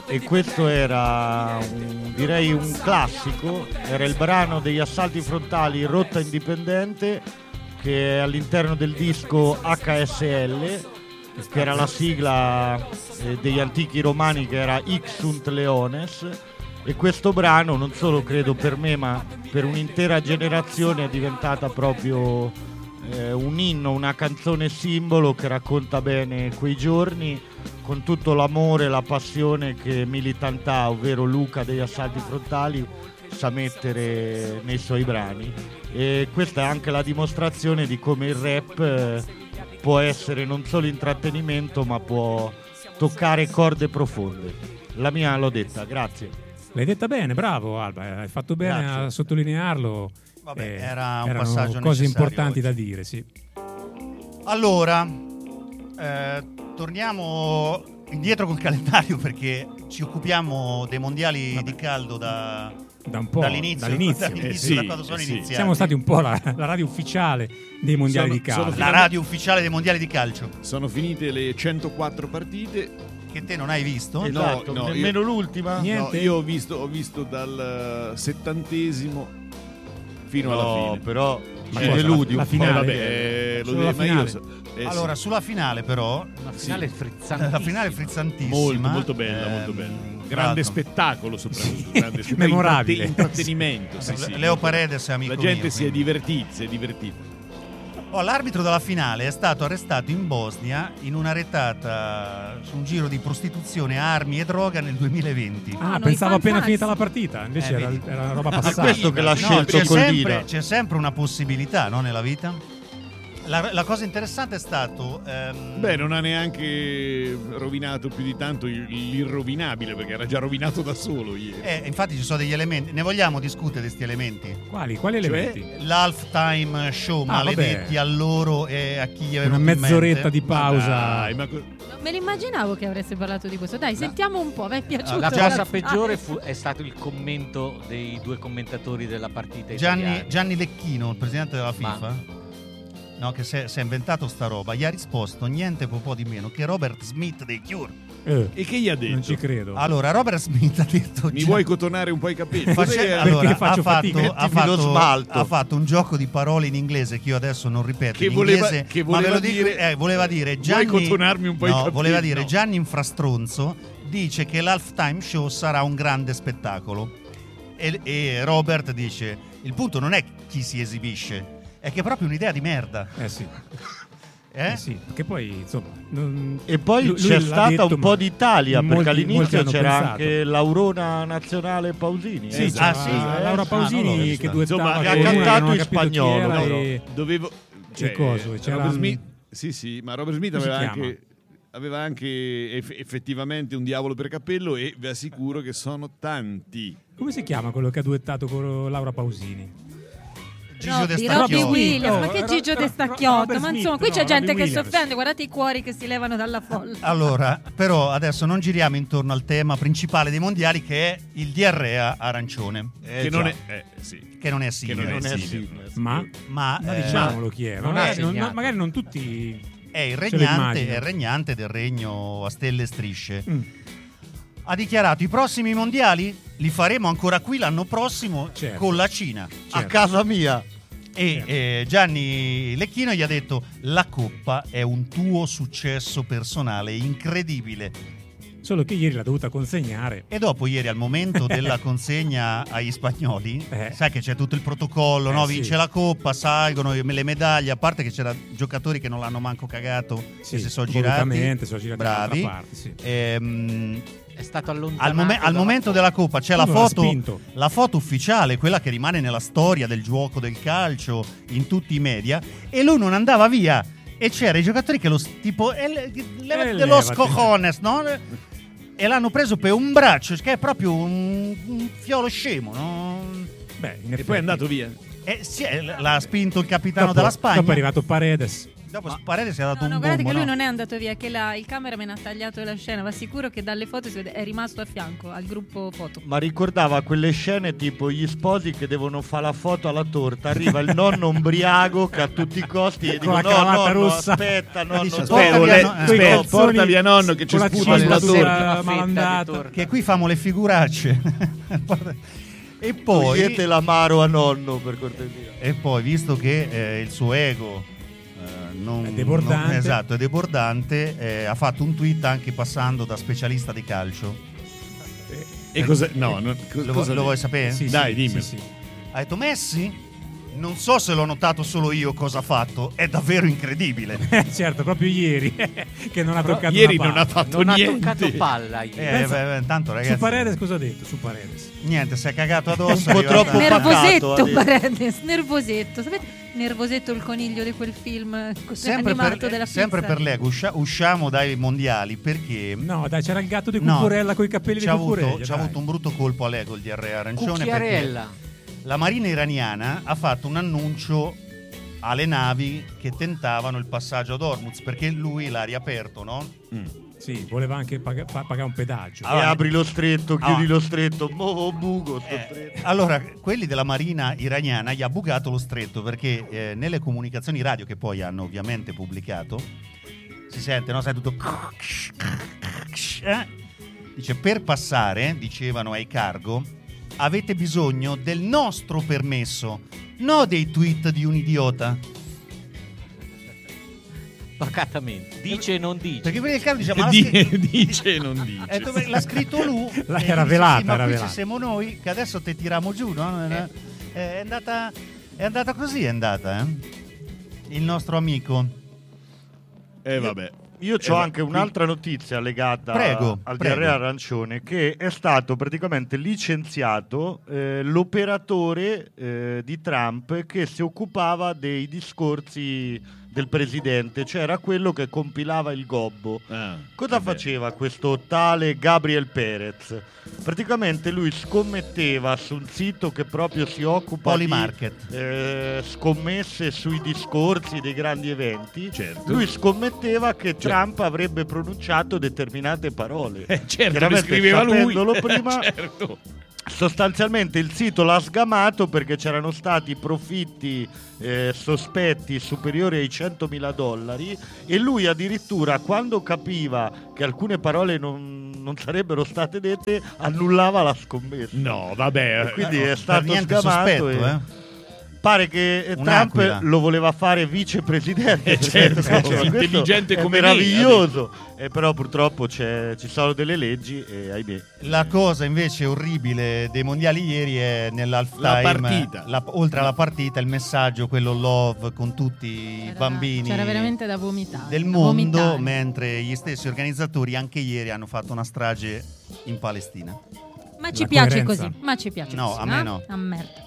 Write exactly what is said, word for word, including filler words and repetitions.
e questo era un, direi un classico, era il brano degli Assalti Frontali Rotta Indipendente, che è all'interno del disco H S L, che era la sigla eh, degli antichi romani, che era Ixunt Leones. E questo brano, non solo credo per me ma per un'intera generazione, è diventata proprio eh, un inno, una canzone simbolo che racconta bene quei giorni, con tutto l'amore e la passione che Militantà, ovvero Luca degli Assalti Frontali, sa mettere nei suoi brani. E questa è anche la dimostrazione di come il rap eh, può essere non solo intrattenimento ma può toccare corde profonde. La mia l'ho detta, grazie. L'hai detta bene, bravo Alba, hai fatto bene Grazie. a sottolinearlo. Vabbè, eh, era un erano passaggio cose necessario importanti oggi. da dire, sì. Allora, eh, torniamo indietro col calendario perché ci occupiamo dei mondiali Vabbè. di caldo da, Da un po', dall'inizio, dall'inizio. dall'inizio, Eh sì, da quando sono eh sì. iniziati. Siamo stati un po' la, la radio ufficiale dei mondiali Sono- di calcio. sono la radio ufficiale dei mondiali di calcio, Sono finite le centoquattro partite. che te non hai visto. Eh, Esatto, no, nemmeno io- l'ultima. Niente. No, io ho visto, ho visto dal eh, settantesimo fino alla No, fine. però Ma ci cosa, deludi la un po'. finale? Eh, vabbè, eh, lo Solo la ma io finale? so- eh, sì. Allora, sulla finale però, Una finale frizzantissima. la finale è frizzantissima. molto molto bella, ehm, molto bella. tra Grande l'altro. spettacolo soprattutto, Sì, grande spettacolo, memorabile. intratte- intrattenimento, sì, sì. Leo Paredes è amico La gente mio, si è quindi. divertita, si è divertita. Oh, l'arbitro della finale è stato arrestato in Bosnia in una retata su un giro di prostituzione, armi e droga nel duemilaventi. Ah, noi pensavo fan appena fans. finita la partita, invece Eh, era, vedi. era roba Per passata. questo che l'ha No, scelto c'è sempre, Collina. c'è sempre una possibilità, no, nella vita. La, la cosa interessante è stato ehm, Beh, non ha neanche rovinato più di tanto il- l'irrovinabile, perché era già rovinato da solo ieri. eh, infatti ci sono degli elementi. Ne vogliamo discutere di questi elementi? Quali? Quali Cioè? elementi? L'halftime show, Ah, maledetti vabbè. a loro e a chi gli aveva Una venuto in mezz'oretta mente. di pausa. Dai, ma co- No, me l'immaginavo che avreste parlato di questo. Dai, sentiamo un po', vi è piaciuto? La Già- cosa Dai. peggiore fu- è stato il commento dei due commentatori della partita Gianni, italiana. Gianni Lecchino, il presidente della Ma- FIFA, no, che si è, si è inventato sta roba, gli ha risposto niente po' di meno che Robert Smith dei Cure. Eh, E che gli ha detto? non ci credo. Allora, Robert Smith ha detto Mi già- vuoi cotonare un po' i capelli? Face- Cos'è? allora, Perché faccio ha, fatica, fatto, ha, mettimi lo fatto, smalto. ha fatto un gioco di parole in inglese che io adesso non ripeto Che in voleva- inglese, che ma ve voleva lo dico, dire- eh, voleva dire Vuoi Gianni, cotonarmi un po' i no, capelli? voleva dire No. Gianni Infrastronzo dice che l'halftime show sarà un grande spettacolo e, e Robert dice il punto non è chi si esibisce, è che è proprio un'idea di merda, Eh sì, eh? eh sì, perché poi insomma... non- E poi lui- c'è lui l'ha stata detto, un po' ma d'Italia, molti- perché molti all'inizio hanno c'era pensato. anche l'Aurora Nazionale Pausini. Sì, eh. c'era Ah, sì? Laura Eh, ah, non l'ho Pausini vista. che duettava Insomma, con che ha una che cantato non ho in capito chi spagnolo, era no, e- Dovevo... Che coso, c'era Robert un- Smith... Sì, sì, ma Robert Smith Come si aveva chiama? anche... Aveva anche eff- effettivamente un diavolo per capello e vi assicuro che sono tanti. Come si chiama quello che ha duettato con Laura Pausini? Gigio De Robby, Stacchiotto. Robby Williams, ma Oh, che Ro- Gigio Ro- De Stacchiotto? Robert Ma Smith, insomma, qui no, c'è gente Robby che si Williams. offende, guardate i cuori che si levano dalla folla. Allora, però adesso non giriamo intorno al tema principale dei mondiali che è il diarrea arancione, Eh, che già. non è... Eh, sì. che non è Che simile, non è non è simile. simile. Ma, ma, ma eh, diciamolo chi è. non Magari è non, segnato. magari non tutti... è il Se lo regnante, immagino. è il regnante del regno a stelle e strisce. Mm, Ha dichiarato i prossimi mondiali li faremo ancora qui l'anno prossimo Certo. con la Cina. A certo. casa mia. E Certo. eh, Gianni Lecchino gli ha detto la Coppa è un tuo successo personale incredibile. Solo che ieri l'ha dovuta consegnare. E dopo ieri al momento della consegna agli spagnoli, Eh. sai che c'è tutto il protocollo, Eh, no? sì. Vince la Coppa, salgono le medaglie, a parte che c'erano giocatori che non l'hanno manco cagato, Sì, che si sono girati. volutamente, sono girati bravi. dall'altra parte, sì. Ehm, È stato allontanato al, mome- al dalla momento foto. della Coppa c'è la Uno l'ha foto, spinto. la foto ufficiale, quella che rimane nella storia del gioco del calcio in tutti i media, e lui non andava via. E c'era i giocatori che lo s- tipo eh, le- le- Eh, de los levati. cojones, no? E l'hanno preso per un braccio, che è proprio un, un fiolo scemo, no? Beh, in E effetti. poi è andato via. E si è- l'ha spinto il capitano Dopo- della Spagna. Dopo è arrivato Paredes. Dopo Paredes si è dato No, no, un guardate bombo, che lui no? non è andato via, che la- il cameraman ha tagliato la scena, va sicuro che dalle foto si vede, è rimasto a fianco al gruppo foto. Ma ricordava quelle scene tipo gli sposi che devono fare la foto alla torta, arriva il nonno ombriaco che a tutti i costi gli Con la dico no cravatta nonno rossa." aspetta nonno Dice, aspetta, aspetta, Aspetta, via, le- no, eh. aspetta, Quei calzoni porta via nonno che ci con la sputa cima sulla sulla torta. malandata. Che qui famo le figuracce. E poi, togliete l'amaro a nonno per cortesia. e poi, visto che eh, il suo ego eh, non, È debordante. non- esatto, è debordante, eh, ha fatto un tweet anche passando da specialista di calcio. E cosa? No, non, co- Lo, cosa lo vuoi sapere? Sì, Dai, sì, dimmi. sì, sì. Ha detto Messi? Non so se l'ho notato solo io cosa ha fatto, è davvero incredibile. Eh, certo, proprio ieri che non ha toccato Ieri una non ha palla. fatto Non ha niente. toccato palla ieri. Eh, Pensa- beh, beh, tanto Su ragazzi, Paredes cosa ha detto? Su Paredes. niente, si è cagato addosso. Un po' è arrivata- troppo Nervosetto, pacato, ha detto. Paredes, nervosetto. Sapete, nervosetto il coniglio di quel film Sempre animato per, della sempre pizza. per l'ego, uscia- usciamo dai mondiali perché No, dai, c'era il gatto di No, Cucurella con i capelli di c'ha avuto, Cucurella. c'ha dai. avuto un brutto colpo all'ego il D R arancione perché Cucchiarella. la marina iraniana ha fatto un annuncio alle navi che tentavano il passaggio ad Hormuz perché lui l'ha riaperto, no? Mm. Sì, voleva anche pag- pa- pagare un pedaggio. E Allora- apri lo stretto, chiudi Allora- lo stretto, muovo buco sto Eh, stretto. allora, quelli della marina iraniana gli ha bucato lo stretto perché eh, nelle comunicazioni radio che poi hanno ovviamente pubblicato si sente, no? Sai tutto eh? Dice per passare, dicevano ai cargo, avete bisogno del nostro permesso, no dei tweet di un idiota. Pacatamente. Dice e non dice. Perché quelli del cargo dicevano ma l'ha Di- scritto- dice e non dice. Eh, dove- l'ha scritto lui. La- E era dice, velata, sì, ma era qui velata. ci siamo noi che adesso te tiriamo giù, no? Eh, È andata è andata così, è andata, eh? Il nostro amico. Eh vabbè. Io Eh, ho ma anche qui- un'altra notizia legata Prego, al prego. D R arancione, che è stato praticamente licenziato eh, l'operatore eh, di Trump che si occupava dei discorsi del presidente, cioè era quello che compilava il gobbo. Ah, Cosa vabbè. faceva questo tale Gabriel Perez? Praticamente lui scommetteva su un sito che proprio si occupa Polymarket. di eh, scommesse sui discorsi dei grandi eventi. Certo. Lui scommetteva che Trump avrebbe pronunciato determinate parole. Eh, certo, le Chiaramente, scriveva lui. sapendolo prima, Certo. sostanzialmente il sito l'ha sgamato perché c'erano stati profitti eh, sospetti superiori ai centomila dollari e lui addirittura quando capiva che alcune parole non, non sarebbero state dette annullava la scommessa. No, vabbè. E quindi Eh, è stato per niente sgamato sospetto, e eh? pare che eh, Un'aquila. Trump lo voleva fare vicepresidente. Eh, certo, Questo intelligente è come me, meraviglioso. E però purtroppo c'è- ci sono delle leggi e ahimè. La cosa invece orribile dei mondiali ieri è nell'halftime, La partita. la- oltre alla partita, il messaggio, quello love con tutti i C'era- bambini C'era veramente da vomitare. del da mondo, vomitare. mentre gli stessi organizzatori anche ieri hanno fatto una strage in Palestina. Ma ci La piace coerenza. così, ma ci piace No, così. a me eh? no. A merda.